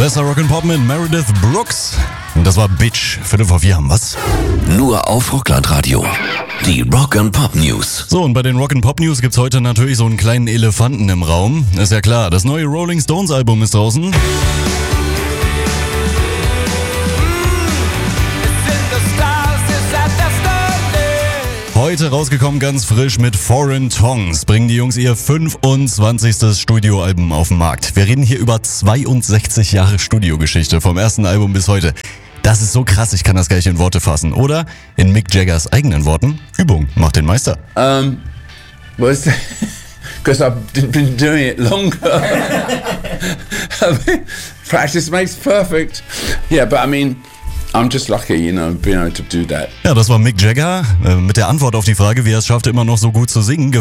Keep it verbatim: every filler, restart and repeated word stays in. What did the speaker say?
Besser Rock'n'Pop mit Meredith Brooks. Und das war Bitch. Viertel vor vier haben wir's. Nur auf Rockland-Radio. Die Rock'n'Pop News. So, und bei den Rock'n'Pop News gibt's heute natürlich so einen kleinen Elefanten im Raum. Ist ja klar, das neue Rolling Stones Album ist draußen. Heute rausgekommen, ganz frisch mit Foreign Tongues, bringen die Jungs ihr fünfundzwanzigstes Studioalbum auf den Markt. Wir reden hier über zweiundsechzig Jahre Studiogeschichte, vom ersten Album bis heute. Das ist so krass, ich kann das gar nicht in Worte fassen. Oder in Mick Jaggers eigenen Worten, Übung macht den Meister. Um, was because I've been doing it longer. I mean, practice makes perfect. Yeah, but I mean, I'm just lucky, you know, being able to do that. Ja, das war Mick Jagger äh, mit der Antwort auf die Frage, wie er es schaffte, immer noch so gut zu singen.